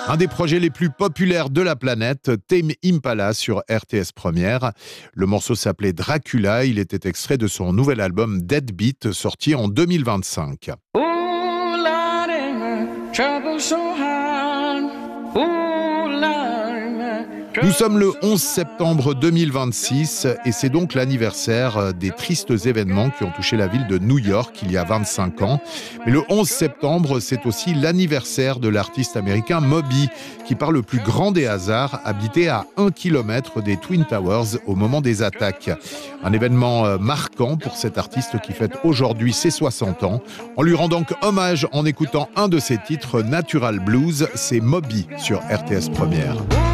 Un des projets les plus populaires de la planète, Tame Impala sur RTS Première. Le morceau s'appelait Dracula, il était extrait de son nouvel album Deadbeat, sorti en 2025. Nous sommes le 11 septembre 2026 et c'est donc l'anniversaire des tristes événements qui ont touché la ville de New York il y a 25 ans. Mais le 11 septembre, c'est aussi l'anniversaire de l'artiste américain Moby, qui par le plus grand des hasards habitait à 1 kilomètre des Twin Towers au moment des attaques. Un événement marquant pour cet artiste qui fête aujourd'hui ses 60 ans. On lui rend donc hommage en écoutant un de ses titres, Natural Blues, c'est Moby sur RTS Première.